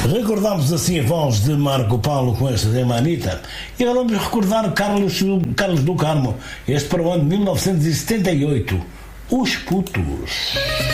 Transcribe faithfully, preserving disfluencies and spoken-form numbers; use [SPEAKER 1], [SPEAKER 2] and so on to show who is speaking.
[SPEAKER 1] Recordamos assim a voz de Marco Paulo com esta tema Anitta. E agora vamos recordar Carlos, Carlos do Carmo, este para o ano de mil novecentos e setenta e oito, Os Putos.